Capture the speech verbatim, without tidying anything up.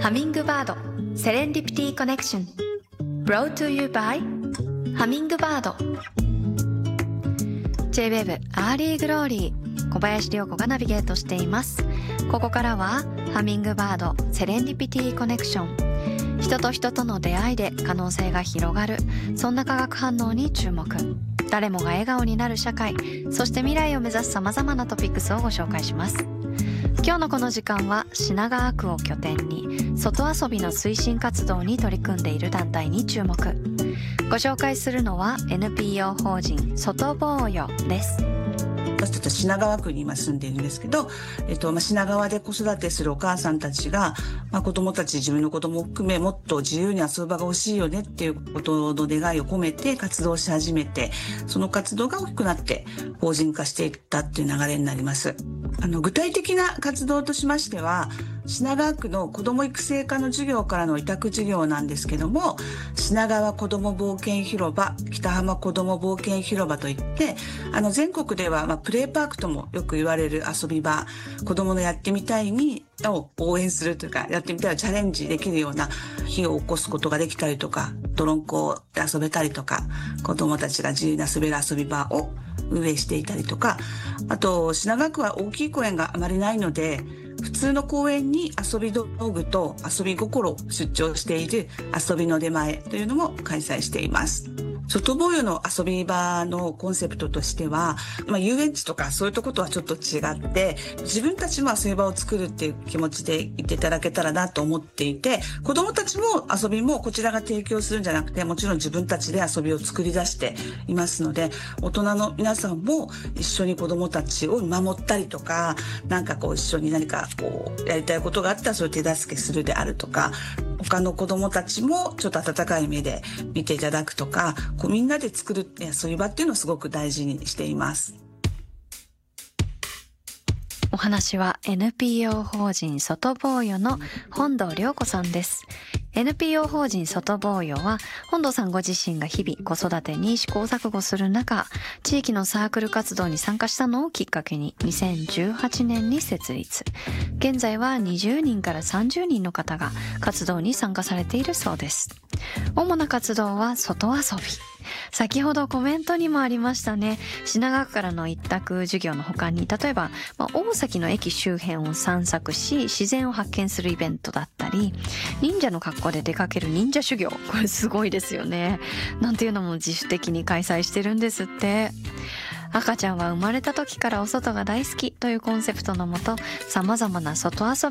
ハミングバードセレンディピティコネクション Brought to you by ハミングバード。 J-ウェーブ アーリーグローリー、小林涼子がナビゲートしています。ここからはハミングバードセレンディピティコネクション、人と人との出会いで可能性が広がる、そんな化学反応に注目。誰もが笑顔になる社会、そして未来を目指すさまざまなトピックスをご紹介します。今日のこの時間は品川区を拠点に外遊びの推進活動に取り組んでいる団体に注目。ご紹介するのは エヌピーオー 法人外坊よです。 私たちは品川区に今住んでいるんですけど、えっと、まあ、品川で子育てするお母さんたちが、まあ、子供たち、自分の子供を含めもっと自由に遊ぶ場が欲しいよねっていうことの願いを込めて活動し始めて、その活動が大きくなって法人化していったっていう流れになります。あの、具体的な活動としましては、品川区の子ども育成課の授業からの委託授業なんですけども、品川子ども冒険広場、北浜子ども冒険広場といって、あの全国では、まあ、プレイパークともよく言われる遊び場、子どものやってみたいにを応援するというか、やってみたいをチャレンジできるような日を起こすことができたりとか、泥んこで遊べたりとか、子どもたちが自由に遊べる遊び場を運営していたりとか、あと品川区は大きい公園があまりないので、普通の公園に遊び道具と遊び心を出張している遊びの出前というのも開催しています。外坊よの遊び場のコンセプトとしては、まあ、遊園地とかそういったことはちょっと違って、自分たちも遊び場を作るっていう気持ちで言っていただけたらなと思っていて、子どもたちも遊びもこちらが提供するんじゃなくて、もちろん自分たちで遊びを作り出していますので、大人の皆さんも一緒に子どもたちを見守ったりとか、なんかこう一緒に何かこうやりたいことがあったらそれを手助けするであるとか、他の子どもたちもちょっと温かい目で見ていただくとか、こうみんなで作る遊び場っていうのをすごく大事にしています。 お話は エヌピーオー 法人外坊よの本堂涼子さんです。エヌピーオー 法人外坊よは本堂さんご自身が日々子育てに試行錯誤する中、地域のサークル活動に参加したのをきっかけににせんじゅうはちねんに設立。現在はにじゅうにんからさんじゅうにんの方が活動に参加されているそうです。主な活動は外遊び。先ほどコメントにもありましたね。品川区からの一択授業の他に、例えば、まあ、大崎の駅周辺を散策し自然を発見するイベントだったり、忍者の格好で出かける忍者修行、これすごいですよね。なんていうのも自主的に開催してるんですって。赤ちゃんは生まれた時からお外が大好きというコンセプトのもと、様々な外遊